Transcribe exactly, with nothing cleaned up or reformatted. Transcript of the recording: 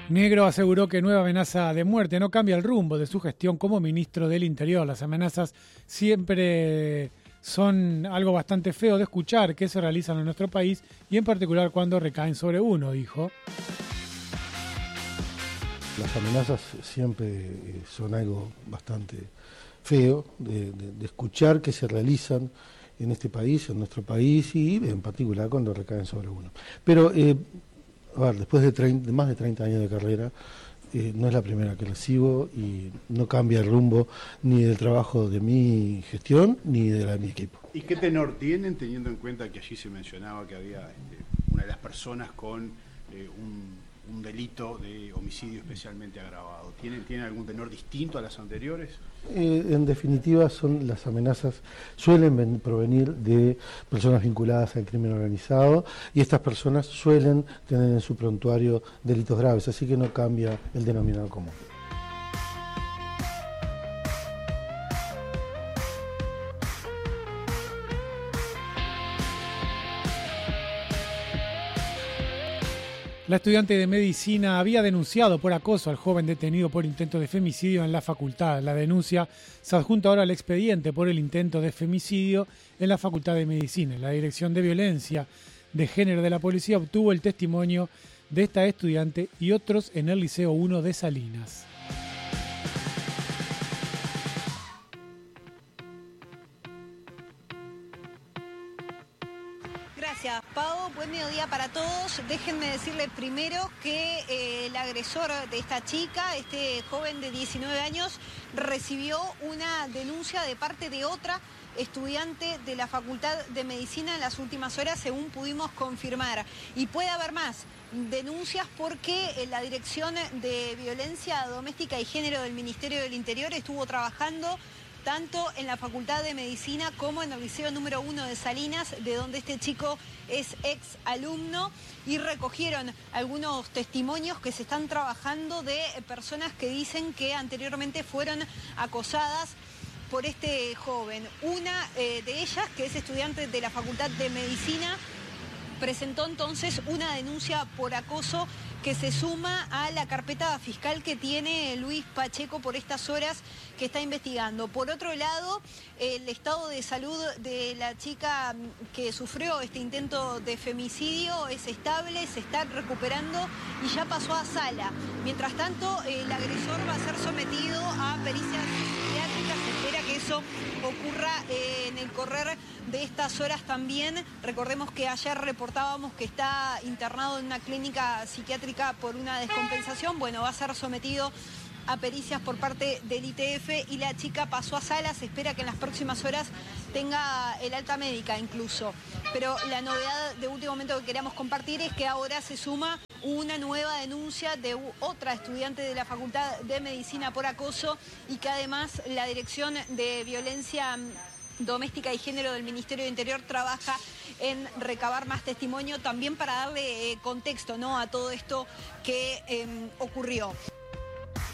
Negro aseguró que nueva amenaza de muerte no cambia el rumbo de su gestión como ministro del Interior. Las amenazas siempre son algo bastante feo de escuchar que se realizan en nuestro país y en particular cuando recaen sobre uno, dijo. Las amenazas siempre son algo bastante feo de, de, de escuchar que se realizan en este país, en nuestro país y en particular cuando recaen sobre uno. Pero, eh, a ver, después de, treinta, de más de treinta años de carrera, eh, no es la primera que recibo y no cambia el rumbo ni del trabajo de mi gestión ni de la de mi equipo. ¿Y qué tenor tienen, teniendo en cuenta que allí se mencionaba que había este, una de las personas con eh, un, un delito de homicidio especialmente agravado? ¿Tienen, ¿Tienen algún tenor distinto a las anteriores? Eh, en definitiva, son las amenazas suelen ven, provenir de personas vinculadas al crimen organizado y estas personas suelen tener en su prontuario delitos graves, así que no cambia el denominador común. La estudiante de medicina había denunciado por acoso al joven detenido por intento de femicidio en la facultad. La denuncia se adjunta ahora al expediente por el intento de femicidio en la Facultad de Medicina. La Dirección de Violencia de Género de la Policía obtuvo el testimonio de esta estudiante y otros en el Liceo uno de Salinas. Gracias, Pau. Buen mediodía para todos. Déjenme decirles primero que eh, el agresor de esta chica, este joven de diecinueve años, recibió una denuncia de parte de otra estudiante de la Facultad de Medicina en las últimas horas, según pudimos confirmar. Y puede haber más denuncias porque eh, la Dirección de Violencia Doméstica y Género del Ministerio del Interior estuvo trabajando tanto en la Facultad de Medicina como en el Liceo número uno de Salinas, de donde este chico es ex alumno, y recogieron algunos testimonios que se están trabajando de personas que dicen que anteriormente fueron acosadas por este joven. Una eh, de ellas, que es estudiante de la Facultad de Medicina, presentó entonces una denuncia por acoso que se suma a la carpeta fiscal que tiene Luis Pacheco por estas horas que está investigando. Por otro lado, el estado de salud de la chica que sufrió este intento de femicidio es estable, se está recuperando y ya pasó a sala. Mientras tanto, el agresor va a ser sometido a pericias psiquiátricas. Se espera que eso ocurra en el correr de estas horas también. Recordemos que ayer reportábamos que está internado en una clínica psiquiátrica por una descompensación. Bueno, va a ser sometido a pericias por parte del I T F y la chica pasó a sala. Se espera que en las próximas horas tenga el alta médica incluso. Pero la novedad de último momento que queríamos compartir es que ahora se suma una nueva denuncia de otra estudiante de la Facultad de Medicina por acoso y que además la Dirección de Violencia Doméstica y Género del Ministerio de Interior trabaja en recabar más testimonio también para darle eh, contexto, ¿no?, a todo esto que eh, ocurrió.